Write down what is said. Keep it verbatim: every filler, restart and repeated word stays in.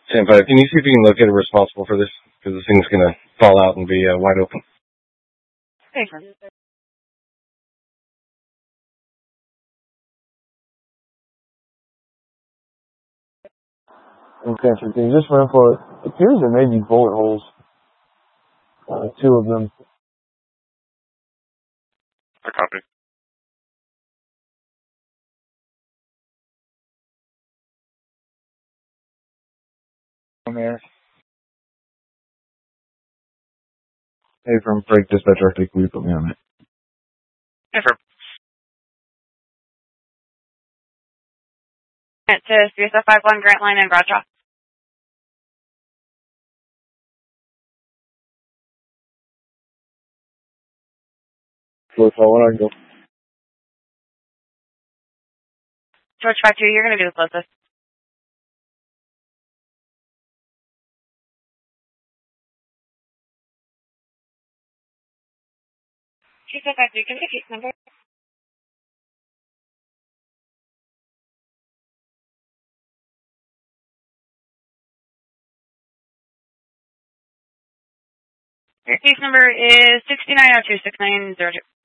ten five, can you see if you can locate a responsible for this? Because this thing's going to fall out and be uh, wide open. Okay. Okay, so can you just run for it? It appears there may be bullet holes. Uh, two of them. I copy. On there. Hey, from Freight Dispatcher, I think we put me on it. Hey, for to C S F five one Grant Line and Bradshaw. George one, I go. George five two, you're going to be the closest. C S F five two, can I get case number? Your case number is six nine zero two six nine zero two.